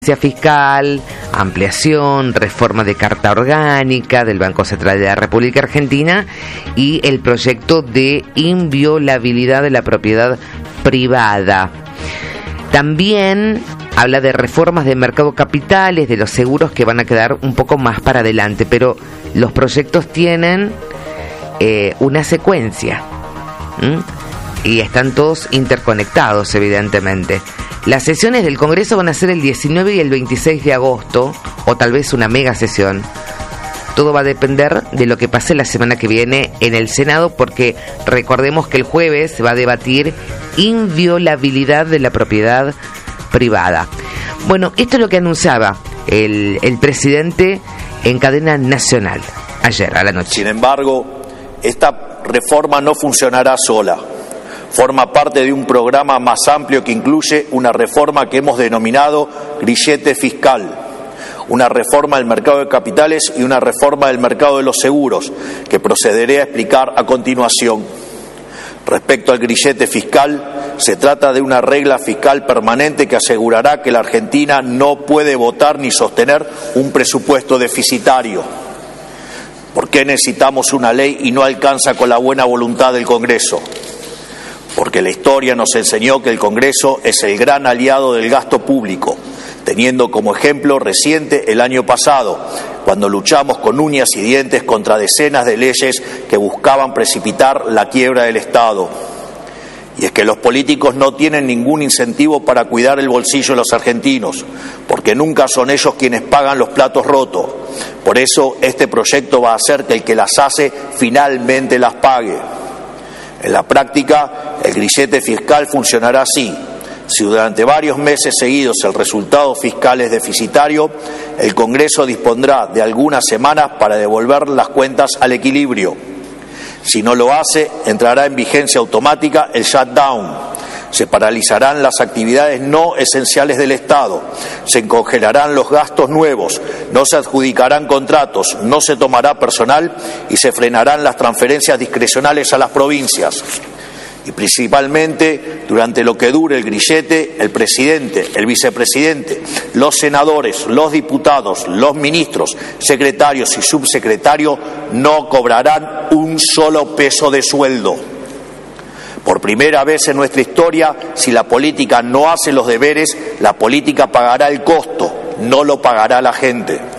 fiscal, ampliación, reforma de Carta Orgánica del Banco Central de la República Argentina y el proyecto de inviolabilidad de la propiedad privada. También habla de reformas de mercado capitales, de los seguros que van a quedar un poco más para adelante, pero los proyectos tienen una secuencia y están todos interconectados, evidentemente. Las sesiones del Congreso van a ser el 19 y el 26 de agosto, o tal vez una mega sesión. Todo va a depender de lo que pase la semana que viene en el Senado, porque recordemos que el jueves se va a debatir inviolabilidad de la propiedad privada. Bueno, esto es lo que anunciaba el presidente en cadena nacional ayer a la noche. Sin embargo, esta reforma no funcionará sola. Forma parte de un programa más amplio que incluye una reforma que hemos denominado grillete fiscal, una reforma del mercado de capitales y una reforma del mercado de los seguros, que procederé a explicar a continuación. Respecto al grillete fiscal, se trata de una regla fiscal permanente que asegurará que la Argentina no puede votar ni sostener un presupuesto deficitario. ¿Por qué necesitamos una ley y no alcanza con la buena voluntad del Congreso? Porque la historia nos enseñó que el Congreso es el gran aliado del gasto público, teniendo como ejemplo reciente el año pasado, cuando luchamos con uñas y dientes contra decenas de leyes que buscaban precipitar la quiebra del Estado. Y es que los políticos no tienen ningún incentivo para cuidar el bolsillo de los argentinos, porque nunca son ellos quienes pagan los platos rotos. Por eso este proyecto va a hacer que el que las hace finalmente las pague. En la práctica, el grillete fiscal funcionará así. Si durante varios meses seguidos el resultado fiscal es deficitario, el Congreso dispondrá de algunas semanas para devolver las cuentas al equilibrio. Si no lo hace, entrará en vigencia automática el shutdown. Se paralizarán las actividades no esenciales del Estado, se congelarán los gastos nuevos, no se adjudicarán contratos, no se tomará personal y se frenarán las transferencias discrecionales a las provincias. Y principalmente, durante lo que dure el grillete, el presidente, el vicepresidente, los senadores, los diputados, los ministros, secretarios y subsecretarios no cobrarán un solo peso de sueldo. Por primera vez en nuestra historia, si la política no hace los deberes, la política pagará el costo, no lo pagará la gente.